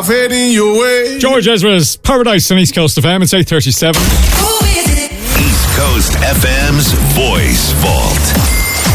myself heading your way. George Ezra's Paradise on East Coast FM. It's 8:37. East Coast FM's Voice Vault.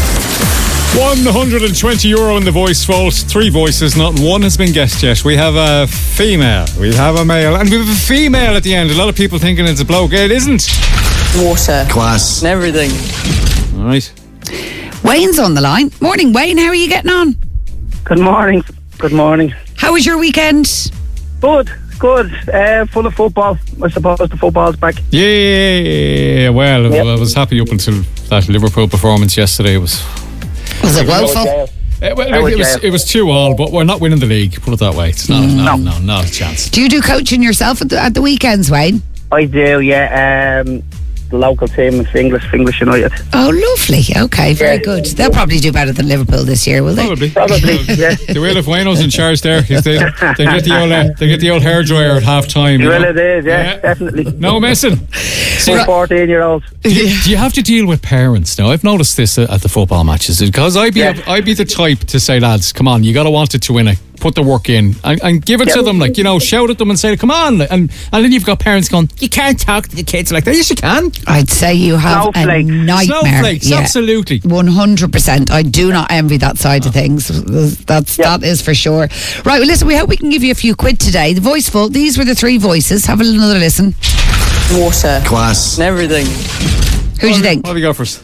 €120 in the Voice Vault. 3 voices, not one has been guessed yet. We have a female, we have a male, and we have a female at the end. A lot of people thinking it's a bloke. It isn't. Water. Class. And everything. All right. Wayne's on the line. Morning, Wayne. How are you getting on? Good morning. Good morning. How was your weekend? Good. Full of football. I suppose the football's back. Yeah. Well, Yep. I was happy up until that Liverpool performance yesterday. Was it woeful? it was 2-2, but we're not winning the league. Put it that way. It's not a chance. Do you do coaching yourself at the weekends, Wayne? I do, yeah. The local team is English United. Oh, lovely. Okay, very good. They'll probably do better than Liverpool this year, will they? Probably, yeah. They will if Wayno's in charge there. They get the old hairdryer at half time. Well, it is, yeah, definitely. No messing. 14-year-olds. Do you have to deal with parents now? I've noticed this at the football matches because I'd be the type to say, lads, come on, you got to want it to win it. Put the work in and give it to them, shout at them and say, come on, and then you've got parents going, you can't talk to the kids like that. Yes, you can. I'd say you have a nightmare. Snowflakes, absolutely. 100%. I do not envy that side of things. That is for sure. Right, well, listen, we hope we can give you a few quid today. The Voice Vault, these were the 3 voices. Have another listen. Water. Class. And everything. Who do you think? What have you got first?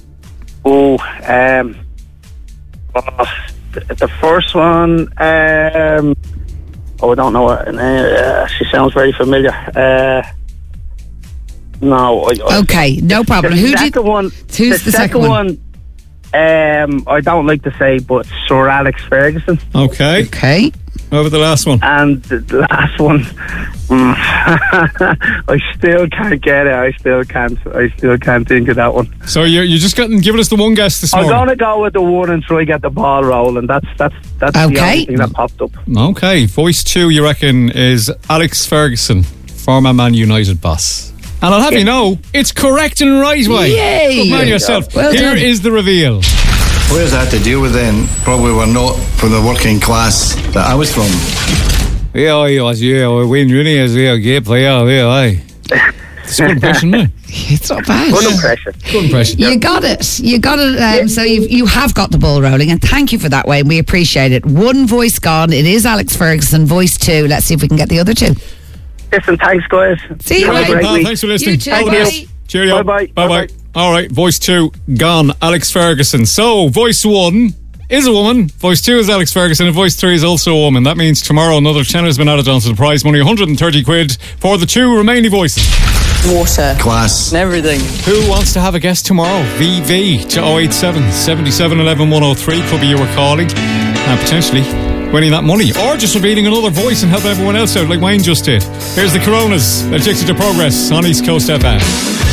The first one, I don't know what. She sounds very familiar. No. Okay, no problem. Who's the second one? I don't like to say, but Sir Alex Ferguson. Okay. What about the last one? And the last one, I still can't get it. I still can't think of that one. So you just giving us the one guess this morning. I'm gonna go with the one and try get the ball rolling. That's the only thing that popped up. Okay, voice 2, you reckon, is Alex Ferguson, former Man United boss. And I'll have you know, it's correct and right way. Yay! Good man yourself. Well Here done. is the reveal. Players I had to deal with then probably were not from the working class that I was from. Wayne Rooney is a gay player. It's a good impression, mate. It's not bad. Good impression. You got it. So you have got the ball rolling, and thank you for that, Wayne. We appreciate it. 1 voice gone. It is Alex Ferguson. Voice 2. Let's see if we can get the other 2. Listen, thanks, guys. See you, Have a Wayne. great week. Thanks for listening. You too, All the bye. best. Cheerio. Bye-bye. All right, voice 2 gone. Alex Ferguson. So voice 1 is a woman. Voice 2 is Alex Ferguson, and voice 3 is also a woman. That means tomorrow another tenner has been added onto the prize money, 130 quid for the 2 remaining voices. Water. Class. And everything. Who wants to have a guest tomorrow? VV to 087 77 11 103. Could be you were calling and potentially winning that money, or just revealing another voice and help everyone else out like Wayne just did. Here's the Coronas, Addicted to Progress on East Coast FM.